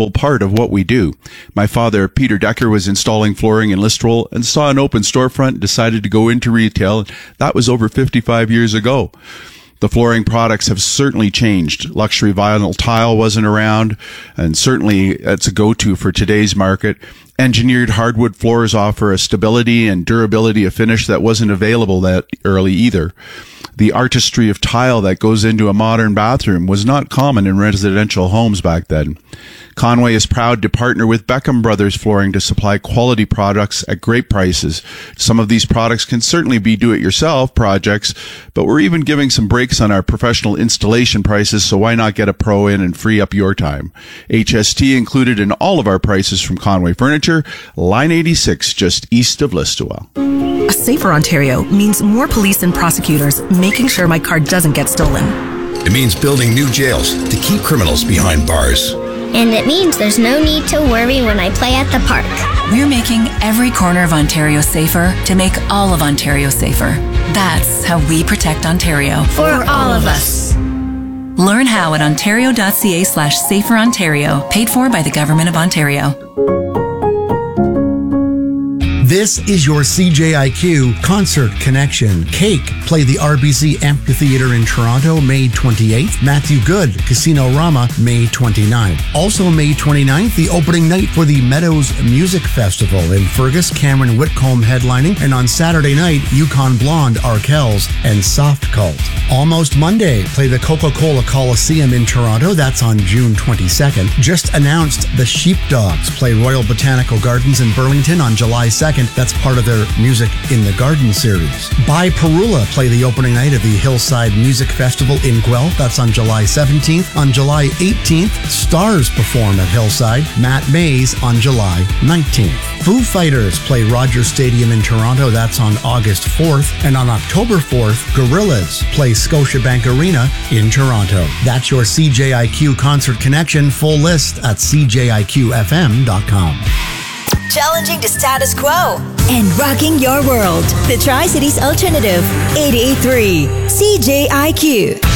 valuable part of what we do. My father, Peter Decker, was installing flooring in Listowel and saw an open storefront and decided to go into retail. That was over 55 years ago. The flooring products have certainly changed. Luxury vinyl tile wasn't around, and certainly it's a go-to for today's market. Engineered hardwood floors offer a stability and durability of finish that wasn't available that early either. The artistry of tile that goes into a modern bathroom was not common in residential homes back then. Conway is proud to partner with Beckham Brothers Flooring to supply quality products at great prices. Some of these products can certainly be do-it-yourself projects, but we're even giving some breaks on our professional installation prices, so why not get a pro in and free up your time? HST included in all of our prices from Conway Furniture, Line 86, just east of Listowel. A safer Ontario means more police and prosecutors making sure my car doesn't get stolen. It means building new jails to keep criminals behind bars. And it means there's no need to worry when I play at the park. We're making every corner of Ontario safer to make all of Ontario safer. That's how we protect Ontario. For all of us. Learn how at ontario.ca/saferontario, paid for by the Government of Ontario. This is your CJIQ Concert Connection. Cake play the RBC Amphitheatre in Toronto May 28th. Matthew Good, Casino Rama, May 29th. Also May 29th, the opening night for the Meadows Music Festival in Fergus, Cameron Whitcomb headlining. And on Saturday night, Yukon Blonde, Arkells, and Soft Cult. Almost Monday, play the Coca-Cola Coliseum in Toronto. That's on June 22nd. Just announced the Sheepdogs play Royal Botanical Gardens in Burlington on July 2nd. That's part of their Music in the Garden series. By Parula play the opening night of the Hillside Music Festival in Guelph. That's on July 17th. On July 18th, Stars perform at Hillside. Matt Mays on July 19th. Foo Fighters play Rogers Stadium in Toronto. That's on August 4th. And on October 4th, Gorillaz play Scotiabank Arena in Toronto. That's your CJIQ Concert Connection. Full list at cjiqfm.com. Challenging the status quo and rocking your world. The Tri-Cities Alternative 88.3 CJIQ.